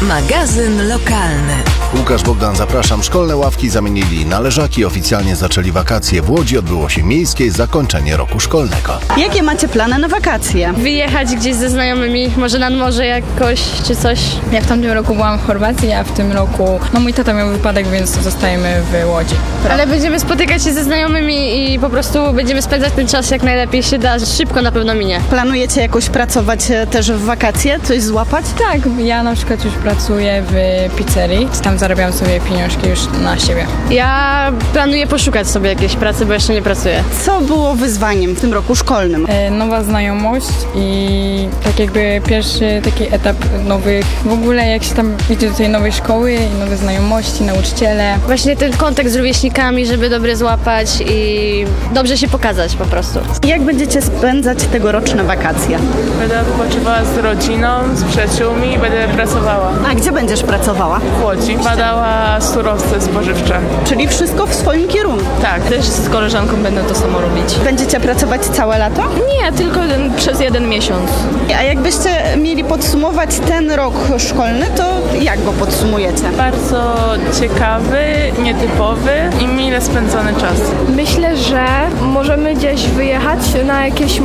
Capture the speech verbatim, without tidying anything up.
Magazyn lokalny. Łukasz Bogdan, zapraszam. Szkolne ławki zamienili na leżaki. Oficjalnie zaczęli wakacje. W Łodzi odbyło się miejskie zakończenie roku szkolnego. Jakie macie plany na wakacje? Wyjechać gdzieś ze znajomymi, może nad morze jakoś, czy coś. Ja w tamtym roku byłam w Chorwacji, a w tym roku, no mój tata miał wypadek, więc zostajemy w Łodzi. Ale będziemy spotykać się ze znajomymi i po prostu będziemy spędzać ten czas jak najlepiej się da. Szybko na pewno minie. Planujecie jakoś pracować e, też w wakacje? Coś złapać? Tak, ja na przykład już pracuję w pizzerii, tam zarabiam sobie pieniążki już na siebie. Ja planuję poszukać sobie jakiejś pracy, bo jeszcze nie pracuję. Co było wyzwaniem w tym roku szkolnym? E, nowa znajomość i tak jakby pierwszy taki etap nowych, w ogóle jak się tam idzie do tej nowej szkoły i nowe znajomości, nauczyciele. Właśnie ten kontakt z rówieśnikami, żeby dobrze złapać i dobrze się pokazać po prostu. Jak będziecie spędzać tegoroczne wakacje? Będę odpoczywała z rodziną, z przyjaciółmi i będę pracowała A gdzie będziesz pracowała? w Łodzi. Badała surowce spożywcze. Czyli wszystko w swoim kierunku. Tak, Też z koleżanką będę to samo robić. Będziecie pracować całe lato? Nie, tylko jeden, przez jeden miesiąc. A jakbyście mieli podsumować ten rok szkolny, to jak go podsumujecie? bardzo ciekawy, nietypowy i mile spędzony czas. Myślę, że możemy gdzieś wyjechać na jakieś